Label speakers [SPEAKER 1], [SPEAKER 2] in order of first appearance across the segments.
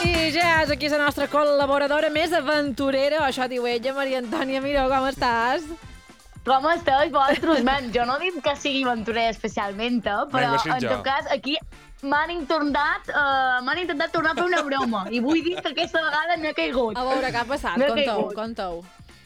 [SPEAKER 1] I ja és aquí la nostra col·laboradora més aventurera, o això diu ella, Maria Antònia Miró, com estàs?
[SPEAKER 2] Com esteu vosaltres? Man, jo no dic que sigui aventurer especialment, però en tot cas aquí m'han intentat tornar a fer una broma i vull dir que aquesta vegada m'he caigut.
[SPEAKER 1] A veure, què ha passat? Conteu.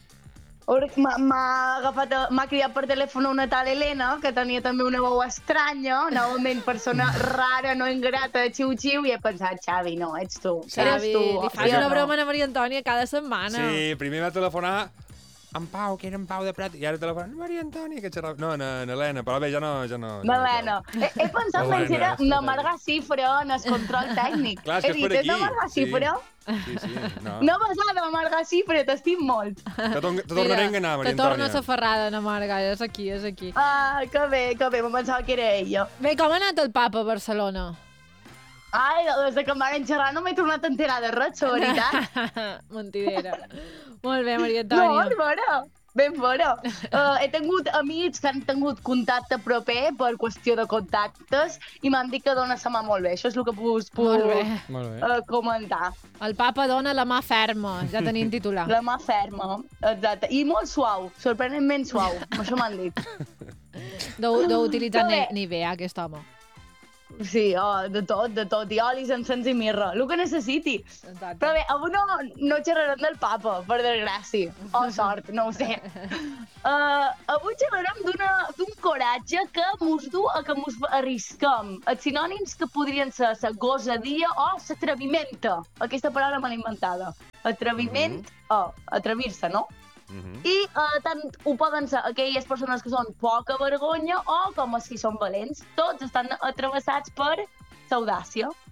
[SPEAKER 2] M'ha cridat per telèfon una tal Helena, que tenia també una veu estranya, novament persona rara, no ingrata, xiu-xiu, i he pensat, Xavi, no, ets tu.
[SPEAKER 1] Xavi, li fas una broma a Maria Antònia cada setmana.
[SPEAKER 3] Sí, primer va telefonar en Pau, que era en Pau de Prat, i ara telefona Maria Antònia, que xerrava... No, en Helena, però bé, ja no...
[SPEAKER 2] Helena. He pensat que era una Marga Cifra en el control tècnic.
[SPEAKER 3] Clar, és que és per aquí.
[SPEAKER 2] És una Marga Cifra?
[SPEAKER 3] Sí, no.
[SPEAKER 2] No basada en Marga Cifra, t'estim molt.
[SPEAKER 3] Te tornaré a enganar, Maria Antònia.
[SPEAKER 1] Te tornes a ferrada, na Marga, és aquí.
[SPEAKER 2] Ah, que bé, em pensava que era ella.
[SPEAKER 1] Bé, com ha anat el papa a Barcelona?
[SPEAKER 2] Ai, des que em van xerrar no m'he tornat a enterar de res, la veritat.
[SPEAKER 1] Mentidera. Molt bé, Maria Antònia.
[SPEAKER 2] No, ben fora. He tingut amics que han tingut contacte proper per qüestió de contactes i m'han dit que dona la mà molt bé. Això és el que puc comentar.
[SPEAKER 1] El papa dona la mà ferma, ja tenim titular.
[SPEAKER 2] La mà ferma, exacte. I molt suau, sorprenentment suau. Això m'han dit.
[SPEAKER 1] Deu utilitzar Nivea, aquest home.
[SPEAKER 2] Sí, de tot, i olis, encens i mirra, el que necessiti. Exacte. Però bé, avui no xerrarem del papa, per desgràcia, o sort, no ho sé. Avui xerrarem d'un coratge que mos du a que mos arrisquem. Els sinònims que podrien ser la gosadia o l'atrevimenta. Aquesta paraula me l'he inventada. Atreviment o atrevir-se, no? I tant ho poden ser aquelles persones que són poca vergonya o com els que són valents. Tots estan atravessats per l'audàcia.